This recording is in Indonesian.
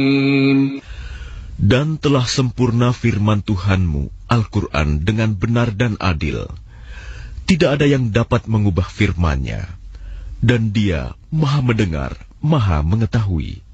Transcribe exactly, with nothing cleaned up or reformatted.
Dan telah sempurna firman Tuhanmu, Al-Quran, dengan benar dan adil. Tidak ada yang dapat mengubah firman-Nya. Dan Dia Maha Mendengar, Maha Mengetahui.